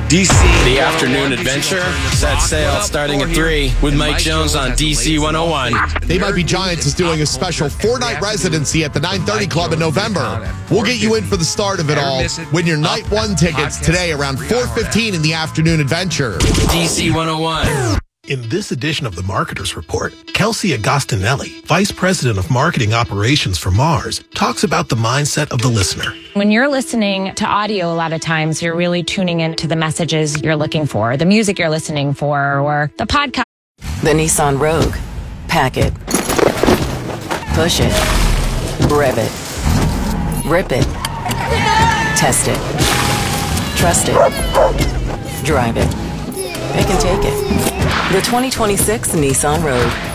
DC, the afternoon adventure, set sail starting at 3 with Mike Jones on DC 101. They Might Be Giants is doing a special 4-night residency at the 930 Club in November. We'll get you in for the start of it all. Win your night one tickets today around 4:15 in the afternoon adventure. DC 101. In this edition of the Marketers Report, Kelsey Agostinelli, Vice President of Marketing Operations for Mars, talks about the mindset of the listener. When you're listening to audio, a lot of times you're really tuning into the messages you're looking for, the music you're listening for, or the podcast. The Nissan Rogue. Pack it. Push it. Rev it. Rip it. Test it. Trust it. Drive it. Pick and take it. The 2026 Nissan Rogue.